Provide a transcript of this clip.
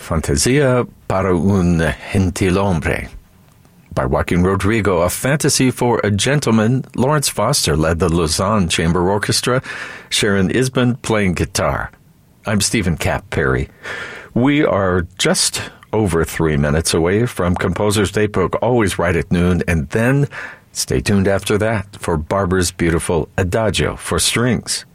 Fantasia para un gentilhombre by Joaquin Rodrigo, a fantasy for a gentleman. Lawrence Foster led the Lausanne Chamber Orchestra, Sharon Isbin playing guitar. I'm Stephen Cap Perry. We are just over 3 minutes away from Composer's Datebook, always right at noon, and then stay tuned after that for Barber's beautiful Adagio for strings.